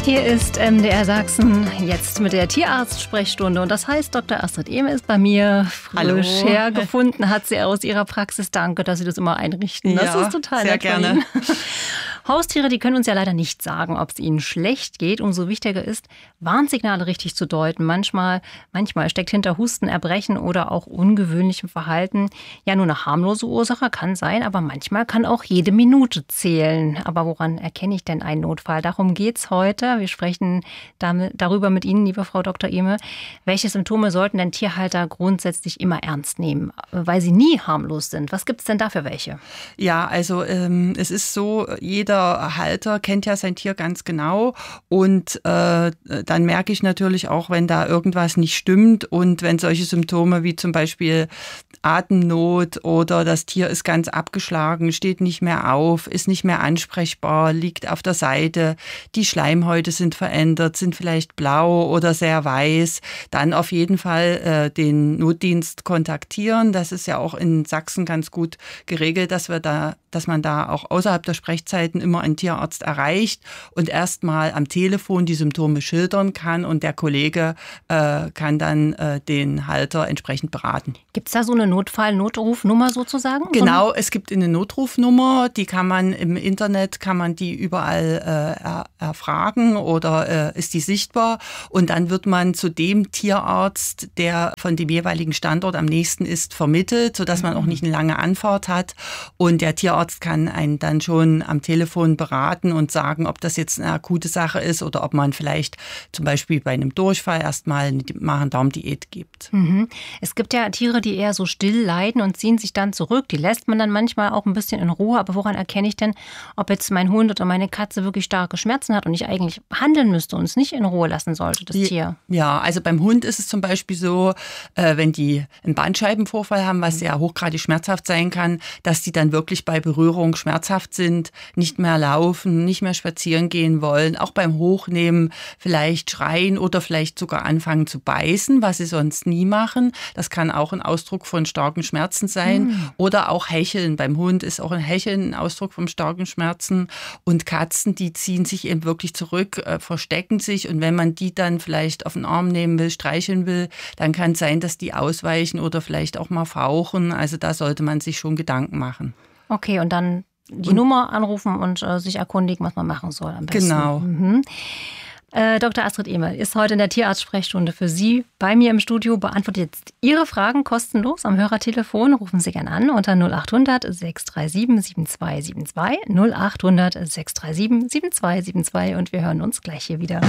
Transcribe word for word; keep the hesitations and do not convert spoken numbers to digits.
Hier ist M D R Sachsen, jetzt mit der Tierarzt-Sprechstunde. Und das heißt, Doktor Astrid Ehme ist bei mir frisch hergefunden, hat sie aus ihrer Praxis. Danke, dass Sie das immer einrichten. Das ja, ist total sehr nett gerne. von Ihnen. Haustiere, die können uns ja leider nicht sagen, ob es ihnen schlecht geht. Umso wichtiger ist, Warnsignale richtig zu deuten. Manchmal, manchmal steckt hinter Husten, Erbrechen oder auch ungewöhnlichem Verhalten ja nur eine harmlose Ursache, kann sein, aber manchmal kann auch jede Minute zählen. Aber woran erkenne ich denn einen Notfall? Darum geht's heute. Wir sprechen damit, darüber mit Ihnen, liebe Frau Doktor Ehme. Welche Symptome sollten denn Tierhalter grundsätzlich immer ernst nehmen, weil sie nie harmlos sind? Was gibt's denn da für welche? Ja, also ähm, es ist so, jeder Halter kennt ja sein Tier ganz genau und äh, dann merke ich natürlich auch, wenn da irgendwas nicht stimmt und wenn solche Symptome wie zum Beispiel Atemnot oder das Tier ist ganz abgeschlagen, steht nicht mehr auf, ist nicht mehr ansprechbar, liegt auf der Seite, die Schleimhäute sind verändert, sind vielleicht blau oder sehr weiß, dann auf jeden Fall äh, den Notdienst kontaktieren. Das ist ja auch in Sachsen ganz gut geregelt, dass wir da, dass man da auch außerhalb der Sprechzeiten immer einen Tierarzt erreicht und erstmal am Telefon die Symptome schildern kann und der Kollege äh, kann dann äh, den Halter entsprechend beraten. Gibt es da so eine Notfall-Notrufnummer sozusagen? Genau, es gibt eine Notrufnummer, die kann man im Internet, kann man die überall äh, er, erfragen oder äh, ist die sichtbar und dann wird man zu dem Tierarzt, der von dem jeweiligen Standort am nächsten ist, vermittelt, sodass man auch nicht eine lange Anfahrt hat und der Tierarzt kann einen dann schon am Telefon beraten und sagen, ob das jetzt eine akute Sache ist oder ob man vielleicht zum Beispiel bei einem Durchfall erstmal eine Magen-Darm-Diät gibt. Mhm. Es gibt ja Tiere, die eher so still leiden und ziehen sich dann zurück. Die lässt man dann manchmal auch ein bisschen in Ruhe. Aber woran erkenne ich denn, ob jetzt mein Hund oder meine Katze wirklich starke Schmerzen hat und ich eigentlich handeln müsste und es nicht in Ruhe lassen sollte, das die, Tier? Ja, also beim Hund ist es zum Beispiel so, äh, wenn die einen Bandscheibenvorfall haben, was ja hochgradig schmerzhaft sein kann, dass die dann wirklich bei Berührung schmerzhaft sind, nicht mehr laufen, nicht mehr spazieren gehen wollen, auch beim Hochnehmen vielleicht schreien oder vielleicht sogar anfangen zu beißen, was sie sonst nie machen. Das kann auch ein Ausdruck von starken Schmerzen sein. Mhm. Oder auch Hecheln. Beim Hund ist auch ein Hecheln ein Ausdruck von starken Schmerzen. Und Katzen, die ziehen sich eben wirklich zurück, äh, verstecken sich. Und wenn man die dann vielleicht auf den Arm nehmen will, streicheln will, dann kann es sein, dass die ausweichen oder vielleicht auch mal fauchen. Also da sollte man sich schon Gedanken machen. Okay, und dann die und, Nummer anrufen und äh, sich erkundigen, was man machen soll am besten. Genau. Mhm. Äh, Doktor Astrid Ehme ist heute in der Tierarzt-Sprechstunde für Sie bei mir im Studio. Beantwortet jetzt Ihre Fragen kostenlos am Hörertelefon. Rufen Sie gerne an unter null acht hundert sechs drei sieben sieben zwei sieben zwei, null acht hundert sechs drei sieben sieben zwei sieben zwei und wir hören uns gleich hier wieder.